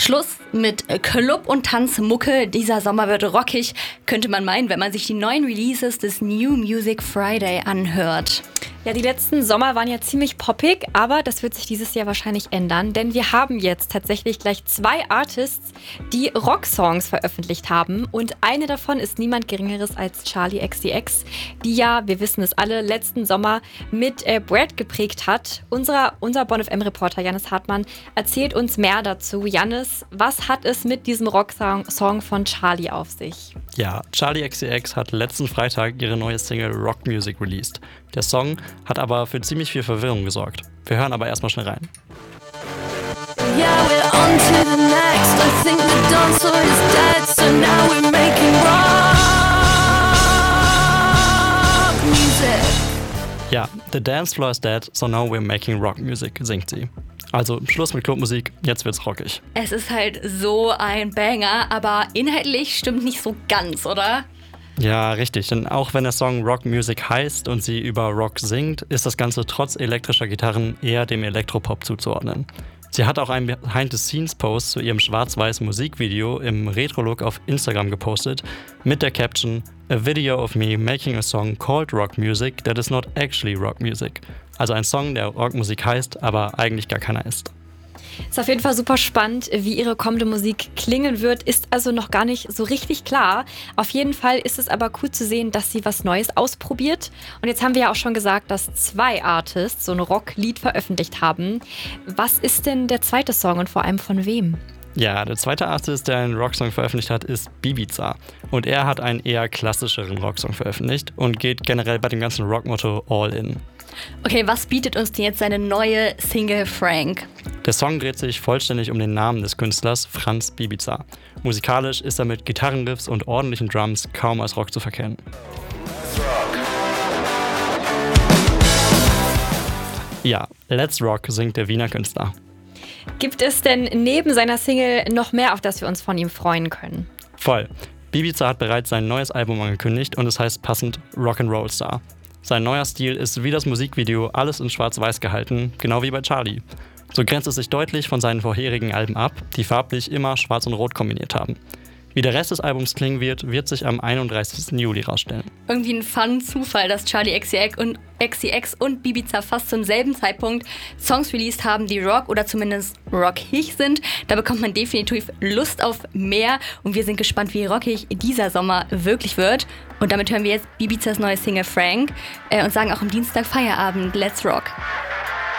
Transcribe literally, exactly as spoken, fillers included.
Schluss mit Club- und Tanzmucke. Dieser Sommer wird rockig, könnte man meinen, wenn man sich die neuen Releases des New Music Friday anhört. Ja, die letzten Sommer waren ja ziemlich poppig, aber das wird sich dieses Jahr wahrscheinlich ändern, denn wir haben jetzt tatsächlich gleich zwei Artists, die Rocksongs veröffentlicht haben und eine davon ist niemand Geringeres als Charli X C X, die ja, wir wissen es alle, letzten Sommer mit äh, Brad geprägt hat. Unser, unser Bonn F M-Reporter Jannis Hartmann erzählt uns mehr dazu. Jannis, was hat es mit diesem Rocksong Song von Charli auf sich? Ja, Charli X C X hat letzten Freitag ihre neue Single Rock Music released. Der Song hat aber für ziemlich viel Verwirrung gesorgt. Wir hören aber erstmal schnell rein. Yeah, we're on to the next. I think the dance floor is dead, so now we're making rock music. Ja, the dance floor is dead, so now we're making rock music, singt sie. Also Schluss mit Clubmusik, jetzt wird's rockig. Es ist halt so ein Banger, aber inhaltlich stimmt nicht so ganz, oder? Ja, richtig, denn auch wenn der Song Rock Music heißt und sie über Rock singt, ist das Ganze trotz elektrischer Gitarren eher dem Elektropop zuzuordnen. Sie hat auch einen Behind-the-Scenes-Post zu ihrem schwarz-weiß Musikvideo im Retro-Look auf Instagram gepostet mit der Caption "A video of me making a song called rock music that is not actually rock music." Also ein Song, der Rockmusik heißt, aber eigentlich gar keiner ist. Ist auf jeden Fall super spannend, wie ihre kommende Musik klingen wird, ist also noch gar nicht so richtig klar. Auf jeden Fall ist es aber cool zu sehen, dass sie was Neues ausprobiert. Und jetzt haben wir ja auch schon gesagt, dass zwei Artists so ein Rocklied veröffentlicht haben. Was ist denn der zweite Song und vor allem von wem? Ja, der zweite Artist, der einen Rocksong veröffentlicht hat, ist Ibiza. Und er hat einen eher klassischeren Rocksong veröffentlicht und geht generell bei dem ganzen Rockmotto all in. Okay, was bietet uns denn jetzt seine neue Single Frank? Der Song dreht sich vollständig um den Namen des Künstlers, Franz Bibiza. Musikalisch ist er mit Gitarrenriffs und ordentlichen Drums kaum als Rock zu verkennen. Ja, Let's Rock singt der Wiener Künstler. Gibt es denn neben seiner Single noch mehr, auf das wir uns von ihm freuen können? Voll. Bibiza hat bereits sein neues Album angekündigt und es heißt passend Rock'n'Roll Star. Sein neuer Stil ist wie das Musikvideo alles in schwarz-weiß gehalten, genau wie bei Charli. So grenzt es sich deutlich von seinen vorherigen Alben ab, die farblich immer schwarz und rot kombiniert haben. Wie der Rest des Albums klingen wird, wird sich am einunddreißigsten Juli rausstellen. Irgendwie ein fun Zufall, dass Charli X C X und, X C X und Bibiza fast zum selben Zeitpunkt Songs released haben, die Rock oder zumindest rockig sind. Da bekommt man definitiv Lust auf mehr und wir sind gespannt, wie rockig dieser Sommer wirklich wird. Und damit hören wir jetzt Bibizas neue Single Frank äh, und sagen auch am Dienstag Feierabend, Let's Rock.